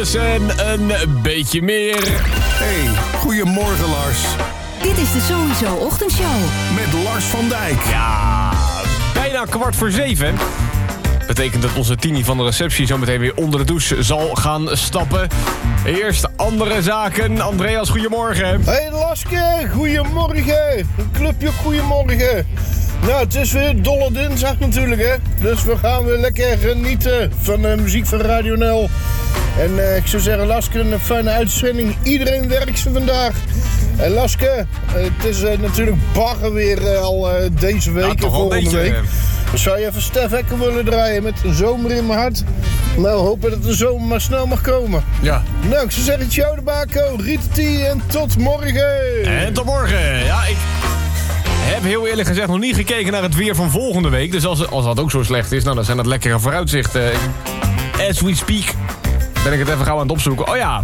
alles en een beetje meer. Hey, goedemorgen Lars. Dit is de Sowieso Ochtendshow. Met Lars van Dijk. Ja, bijna 6:15. Betekent dat onze Tini van de receptie zo meteen weer onder de douche zal gaan stappen. Eerst andere zaken. Andreas, goedemorgen. Hey Laske, goedemorgen. Een clubje goedemorgen. Nou, het is weer dolle dinsdag natuurlijk, hè. Dus we gaan weer lekker genieten van de muziek van Radio NL. En ik zou zeggen, Laske, een fijne uitzending. Iedereen werkt ze vandaag. En Laske, het is natuurlijk bagger weer al deze week en volgende week. Dus zou je even Stef Ekker willen draaien met een zomer in mijn hart? Nou, hopen dat de zomer maar snel mag komen. Ja. Nou, ik zou zeggen, ciao de bako, Rita en tot morgen. En tot morgen. Ja, ik heb heel eerlijk gezegd nog niet gekeken naar het weer van volgende week. Dus als dat ook zo slecht is, nou, dan zijn dat lekkere vooruitzichten. As we speak ben ik het even gauw aan het opzoeken. Oh ja,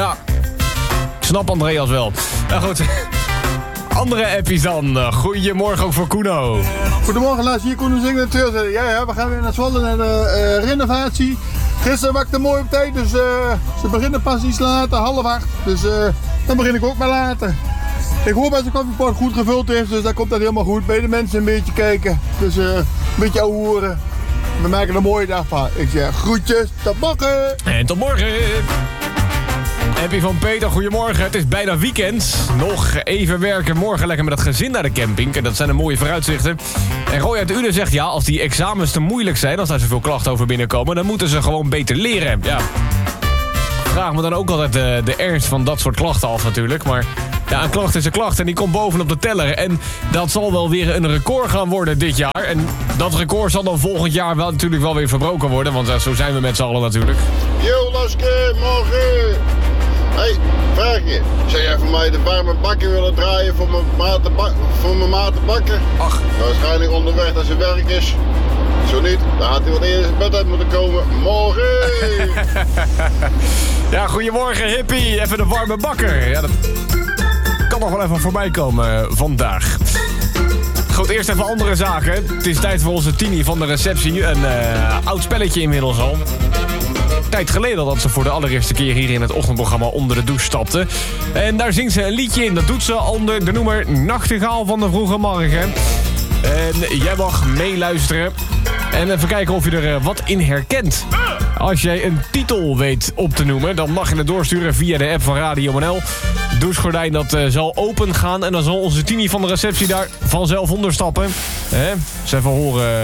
ik snap Andreas wel. Nou goed, andere appies dan. Goedemorgen ook voor Kuno. Goedemorgen Lars, hier Koen Zingen natuurlijk. Ja, we gaan weer naar Zwolle naar de renovatie. Gisteren wakte mooi op tijd, dus ze beginnen pas iets later, 7:30. Dus dan begin ik ook maar later. Ik hoor dat de koffiepot goed gevuld is, dus daar komt dat helemaal goed. Bij de mensen een beetje kijken, dus een beetje ouwe horen. We maken er een mooie dag van. Ik zeg groetjes, tot morgen. En tot morgen. Appie van Peter, goedemorgen. Het is bijna weekend. Nog even werken. Morgen lekker met het gezin naar de camping. En dat zijn de mooie vooruitzichten. En Roy uit Uden zegt, ja, als die examens te moeilijk zijn, als daar zoveel klachten over binnenkomen, dan moeten ze gewoon beter leren. Ja. Vraag me dan ook altijd de ernst van dat soort klachten af natuurlijk. Maar ja, een klacht is een klacht en die komt bovenop de teller. En dat zal wel weer een record gaan worden dit jaar. En dat record zal dan volgend jaar wel, natuurlijk wel weer verbroken worden. Want zo zijn we met z'n allen natuurlijk. Yo Laske, morgen. Hey, vraagje. Zou jij voor mij de warme bakker willen draaien voor mijn maat te bakken? Ach. Waarschijnlijk onderweg als zijn werk is. Zo niet, dan had hij wat eerder zijn bed uit moeten komen. Morgen! Ja, goedemorgen hippie. Even de warme bakker. Ja, dat kan nog wel even voorbij komen vandaag. Goed, eerst even andere zaken. Het is tijd voor onze Tini van de receptie. Een oud spelletje inmiddels al. Tijd geleden al dat ze voor de allereerste keer hier in het ochtendprogramma onder de douche stapte. En daar zingt ze een liedje in. Dat doet ze onder de noemer Nachtegaal van de Vroege Morgen. En jij mag meeluisteren. En even kijken of je er wat in herkent. Als jij een titel weet op te noemen, dan mag je het doorsturen via de app van Radio NL. Douchegordijn dat zal open gaan en dan zal onze Tini van de receptie daar vanzelf onder stappen. Eens even horen.